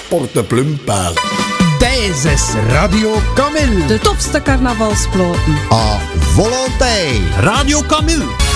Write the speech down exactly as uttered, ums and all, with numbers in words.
Porte Plumpa. Thijs is Radio Camille. De tofste carnavalsplaten. À volonté. Radio Camille.